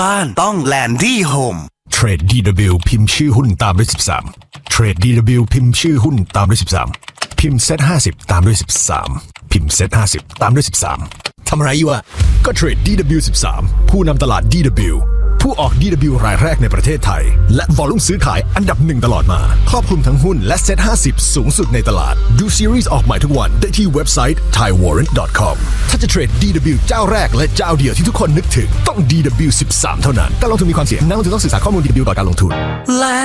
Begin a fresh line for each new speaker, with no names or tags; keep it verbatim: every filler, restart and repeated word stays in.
บ้านต้องแลนดี้โฮม
เทรด ดี ดับเบิลยู พิมพ์ชื่อหุ้นตามด้วยสิบสามเทรด ดี ดับเบิลยู พิมพ์ชื่อหุ้นตามด้วยสิบสามพิมพ์เซ็ตห้าสิบตามด้วยสิบสามพิมพ์เซ็ตห้าสิบตามด้วยสิบสามทำอะไรอยู่อะก็เทรด ดี ดับเบิลยู สิบสามผู้นำตลาด ดี ดับเบิลยู ผู้ออก ดี ดับเบิลยู รายแรกในประเทศไทยและวอลลุ่มซื้อขายอันดับหนึ่งตลอดมาครอบคลุมทั้งหุ้นและเซ็ตห้าสิบสูงสุดในตลาดดูซีรีส์ออกใหม่ทุกวันได้ที่เว็บไซต์ ไทยวอร์เรนต์ ดอท คอม ถ้าจะเทรด ดี ดับเบิลยู เจ้าแรกและเจ้าเดียวที่ทุกคนนึกถึงต้อง ดี ดับเบิลยู สิบสามเท่านั้นการลงทุนมีความเสี่ยงนักลงทุนต้องศึกษาข้อมูล ดี ดับเบิลยู ก่อนการลงทุน